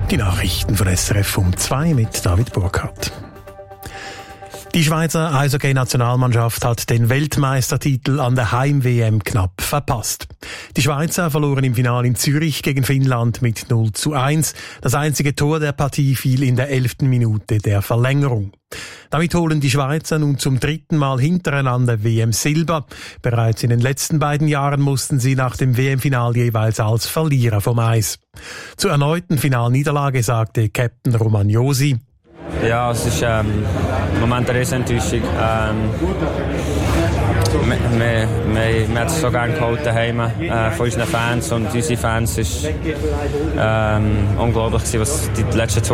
Die Nachrichten von SRF um 2 mit David Burkhardt. Die Schweizer Eishockey-Nationalmannschaft hat den Weltmeistertitel an der Heim-WM knapp verpasst. Die Schweizer verloren im Finale in Zürich gegen Finnland mit 0:1. Das einzige Tor der Partie fiel in der 11. Minute der Verlängerung. Damit holen die Schweizer nun zum 3. Mal hintereinander WM-Silber. Bereits in den letzten beiden Jahren mussten sie nach dem WM-Final jeweils als Verlierer vom Eis. Zur erneuten Finalniederlage sagte Captain Romagnosi: Ja, es ist im Moment eine Riesenenttäuschung. Wir haben es so gerne geholt daheim von unseren Fans, und unsere Fans ist unglaublich, was die letzten 2